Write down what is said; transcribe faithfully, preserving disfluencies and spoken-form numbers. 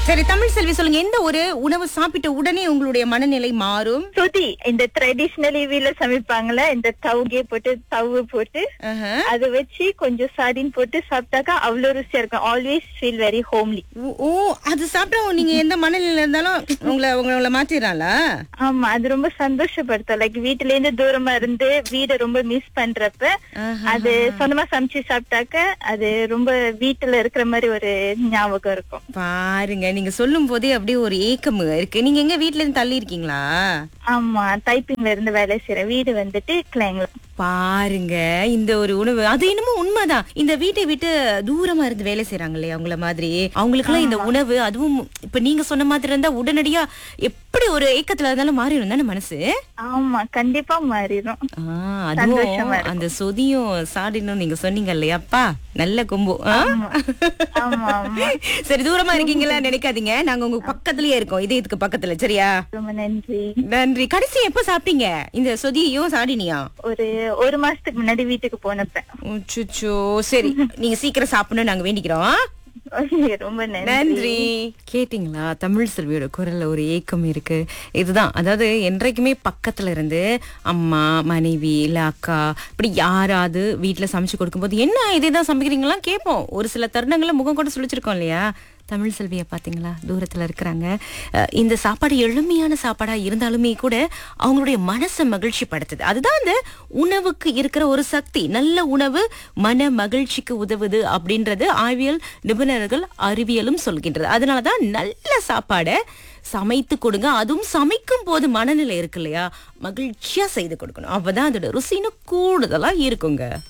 சரி, தமிழ் செல்வி சொல்லுங்க, எந்த ஒரு உணவு சாப்பிட்ட உடனே உங்களுடைய மனநிலை மாறும்? சுதி இந்த ட்ரெடிஷனல் வீல சமைப்பாங்கல்ல, இந்த தவுகே போட்டு தவு போட்டு ஆஹா. அதை வச்சு கொஞ்சம் சாடின் போட்டு சாப்பிட்டாக்கா அவ்வளவு ருசியா இருக்கும். Always feel very homely. ஓ, ஓ, அது சாப்பிட்டா நீங்க எந்த மனநிலையில இருந்தாலும் உங்களை உங்களை மாத்திடுறாளா? ஆமா, அது ரொம்ப சந்தோஷப்படுத்தும். லைக் வீட்டுல இருந்து தூரமா இருந்து வீட ரொம்ப மிஸ் பண்றப்ப ஆஹா. அது சொந்தமா சமைச்சு சாப்பிட்டாக்க அது ரொம்ப வீட்டுல இருக்கிற மாதிரி ஒரு ஞாபகம் இருக்கும். பாருங்க, நீங்க சொல்லும் போதே அப்படியே ஒரு ஏக்கம் இருக்கு. நீங்க எங்க வீட்ல இருந்து தள்ளி இருக்கீங்களா? ஆமா, டைப்பிங்ல இருந்து வேலை செய்யற வீடு வந்துட்டு கிளைங்ல. பாருங்க, இந்த ஒரு உணவு அது என்னமோ உண்மைதான். இந்த வீட்டை விட்டு தூரமா இருந்து வேலை செய்யறாங்க இல்லையா, அவங்கள மாதிரி அவங்களுக்கு எல்லாம் இந்த உணவு, அதுவும் இப்ப நீங்க சொன்ன மாதிரி இருந்தா உடனடியா எப்படி ஒரு ஏக்கத்துல இருந்தாலும் மாறிடும் தானே மனசு. ஆமா, கண்டிப்பா மாறிடும். ஆ, அதுவும் அந்த சொதியும் சாடினும் நீங்க சொன்னீங்க இல்லையாப்பா, நல்ல கொம்பு. ஆ? ஆமா ஆமா. சரி, தூரமா இருக்கீங்களா நினைக்காதீங்க, நாங்க உங்க பக்கத்துலயே இருக்கோம், இதயத்துக்கு பக்கத்துல. சரியா? ரொம்ப நன்றி. நன்றி. கடைசி எப்ப சாப்பிட்டீங்க இந்த சொதியையும் சாடினியா? ஒரு ஒரு மாசத்துக்கு முன்னாடி வீட்டுக்கு போனப்ப. அச்சச்சோ. சரி, நீங்க சீக்கிரம் சாப்பிடணும் நாங்க வேண்டிக்கிறோம். Okay, ரொம்ப நன்றி. நன்றி. கேட்டீங்களா, தமிழ் செல்வியோட குரல்ல ஒரு ஏக்கம் இருக்கு. இதுதான், அதாவது என்றைக்குமே பக்கத்துல இருந்து அம்மா, மனைவி இல்ல அக்கா இப்படி யாராவது வீட்டுல சமைச்சு கொடுக்கும்போது என்ன இதேதான் சமைக்கிறீங்களா கேட்போம். ஒரு சில தருணங்கள்ல முகம் கூட சுழிச்சிருக்கோம் இல்லையா. தமிழ் செல்வியை பாத்தீங்களா, தூரத்துல இருக்கிறாங்க. அஹ் இந்த சாப்பாடு எளிமையான சாப்பாடா இருந்தாலுமே கூட அவங்களுடைய மனசை மகிழ்ச்சி படுத்துது. அதுதான் அந்த உணவுக்கு இருக்கிற ஒரு சக்தி. நல்ல உணவு மன மகிழ்ச்சிக்கு உதவுது அப்படின்றது ஆய்வியல் நிபுணர்கள் அறிவியலும் சொல்கின்றது. அதனாலதான் நல்ல சாப்பாடை சமைத்து கொடுங்க. அதுவும் சமைக்கும் போது மனநிலை இருக்கு இல்லையா, மகிழ்ச்சியா செய்து கொடுக்கணும். அப்பதான் அதோட ருசின்னு கூடுதலா இருக்குங்க.